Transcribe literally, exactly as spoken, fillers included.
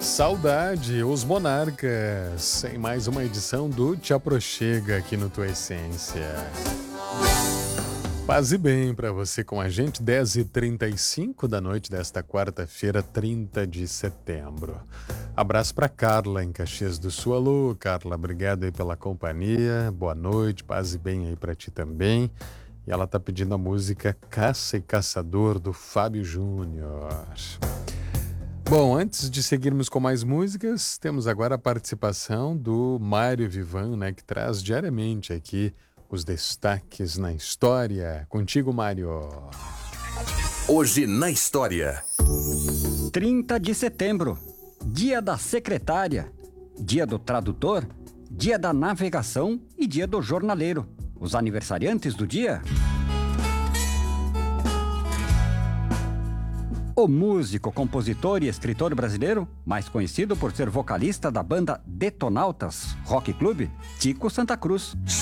Saudade, os Monarcas, em mais uma edição do Te Aproxega aqui no Tua Essência. Paz e bem para você com a gente, dez e trinta e cinco da noite desta quarta-feira, trinta de setembro. Abraço para Carla em Caxias do Sul. Alô, Carla, obrigado aí pela companhia, boa noite, paz e bem aí para ti também. E ela tá pedindo a música Caça e Caçador, do Fábio Júnior. Bom, antes de seguirmos com mais músicas, temos agora a participação do Mário Vivan, né, que traz diariamente aqui os destaques na história. Contigo, Mário. Hoje na história. trinta de setembro, dia da secretária, dia do tradutor, dia da navegação e dia do jornaleiro. Os aniversariantes do dia: o músico, compositor e escritor brasileiro, mais conhecido por ser vocalista da banda Detonautas Rock Club, Tico Santa Cruz.